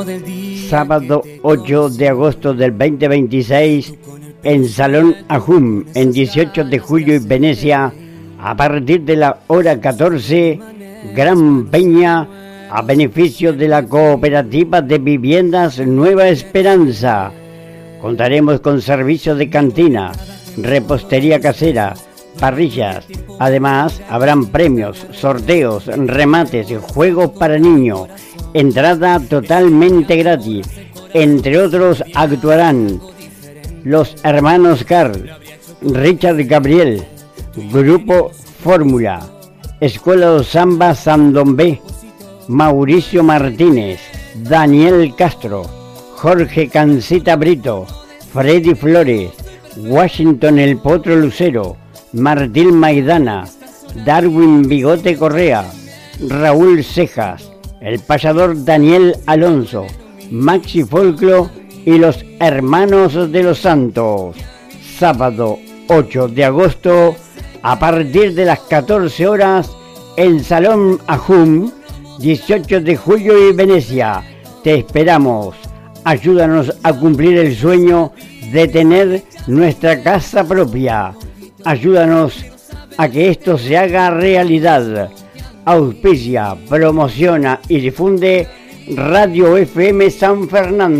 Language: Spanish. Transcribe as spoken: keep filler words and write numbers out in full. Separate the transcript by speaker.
Speaker 1: Sábado ocho de agosto del veinte veintiséis en Salón Ajum, en dieciocho de julio y Venecia, a partir de la hora catorce, gran peña a beneficio de la Cooperativa de Viviendas Nueva Esperanza. Contaremos con servicio de cantina, repostería casera, parrillas. Además, habrán premios, sorteos, remates, juegos para niños, entrada totalmente gratis. Entre otros actuarán los hermanos Carl, Richard Gabriel, Grupo Fórmula, Escuela de Samba Sandombe, Mauricio Martínez, Daniel Castro, Jorge Cancita Brito, Freddy Flores, Washington El Potro Lucero, Martín Maidana, Darwin Bigote Correa, Raúl Cejas, el payador Daniel Alonso, Maxi Folclo y los Hermanos de los Santos. Sábado ocho de agosto, a partir de las catorce horas, en Salón Ajum, dieciocho de julio y Venecia. Te esperamos. Ayúdanos a cumplir el sueño de tener nuestra casa propia. Ayúdanos a que esto se haga realidad. Auspicia, promociona y difunde Radio F M San Fernando.